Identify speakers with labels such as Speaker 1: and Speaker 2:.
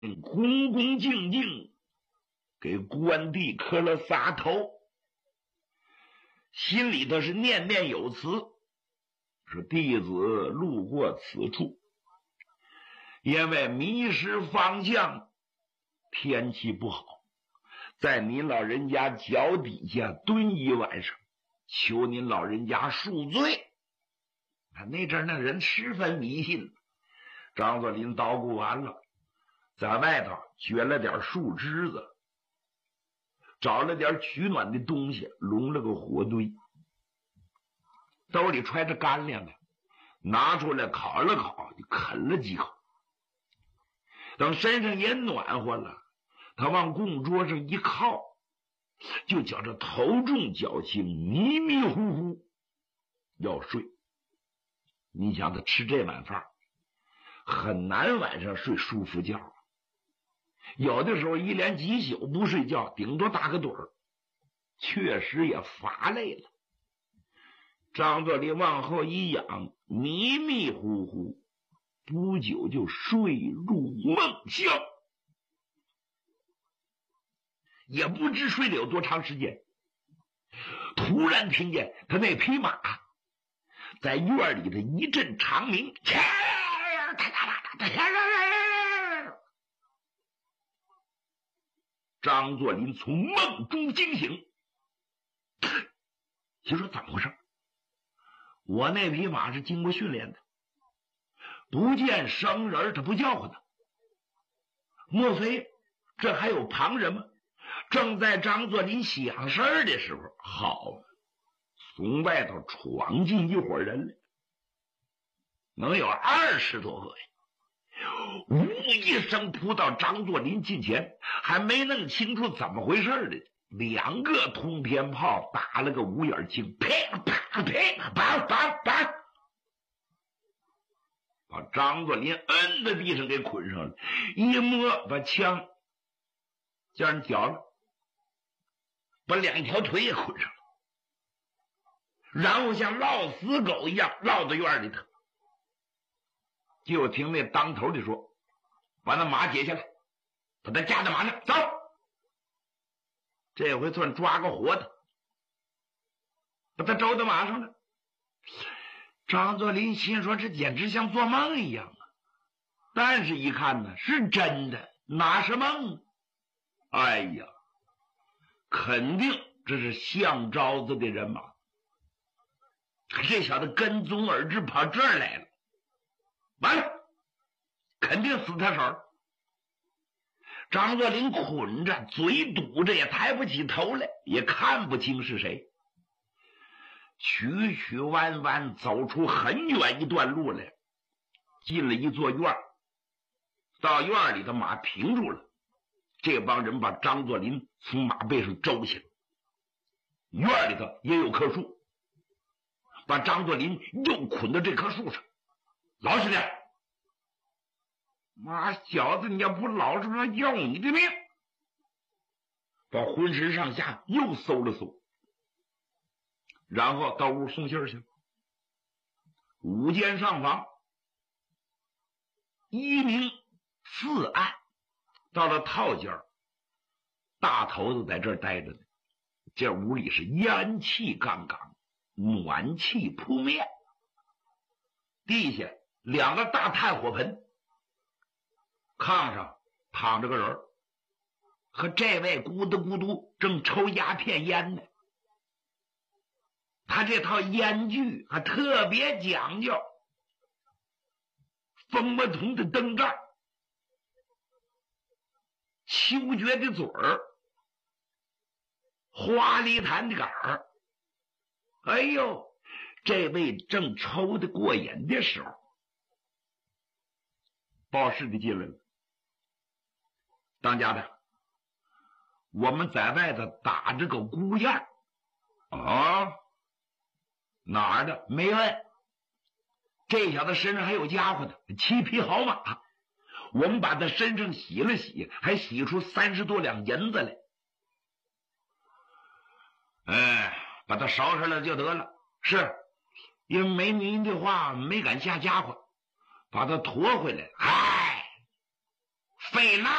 Speaker 1: 恭恭敬敬给关帝磕了仨头，心里头是念念有词，说弟子路过此处，因为迷失方向，天气不好，在您老人家脚底下蹲一晚上，求您老人家恕罪。那阵那人十分迷信。张作霖捣鼓完了，在外头掘了点树枝子，找了点取暖的东西，拢了个火堆，兜里揣着干粮呢，拿出来烤了烤，就啃了几口。等身上也暖和了，他往供桌上一靠，就觉着头重脚轻，迷迷糊糊要睡。你想他吃这碗饭很难晚上睡舒服觉，有的时候一连几宿不睡觉，顶多打个盹儿，确实也乏累了。张作霖往后一仰，迷迷糊糊，不久就睡入梦乡，也不知睡了有多长时间。突然听见他那匹马在院里的一阵长鸣，张作霖从梦中惊醒，就说怎么回事？我那匹马是经过训练的，不见生人他不叫唤的，莫非这还有旁人吗？正在张作霖想事儿的时候，好，从外头闯进一伙人来，能有20多个呀！呜一声扑到张作霖近前，还没弄清楚怎么回事呢，2个通天炮打了个五眼青，啪啪啪啪啪啪，把张作霖摁在地上给捆上了，一摸把枪叫人缴了，把2条腿也捆上了，然后像落死狗一样落到院里头。就听那当头的说，把那马解下来，把他架在马上走。这回算抓个活的，把他周到马上了。张作霖心说这简直像做梦一样啊，但是一看呢是真的，哪是梦？哎呀，肯定这是项昭子的人马，这小子跟踪而至跑这儿来了，完了，肯定死他手。张作霖捆着，嘴堵着，也抬不起头来，也看不清是谁。曲曲弯弯走出很远一段路来，进了一座院，到院里的马停住了，这帮人把张作霖从马背上周起来，院里头也有棵树，把张作霖又捆到这棵树上，老实点，妈小子，你要不老实说要你的命！把浑身上下又搜了搜，然后到屋送信去了。午间上房，1明4暗，到了套间，大头子在这儿待着呢。这屋里是烟气杠杠，暖气扑面，地下2个大炭火盆，炕上躺着个人，和这位咕嘟咕嘟正抽鸦片烟呢。他这套烟具还特别讲究，蜂窝筒的灯罩，秋蕨的嘴儿，花梨檀的杆儿。哎呦，这位正抽得过瘾的时候，报事的进来了。当家的，我们在外头打着个孤雁啊，哪儿的？没问。这小子身上还有家伙呢，7匹好马，我们把他身上洗了洗，还洗出30多两银子来。把他捎上来就得了。是，因为没您的话没敢下家伙，把他驮回来。 非拿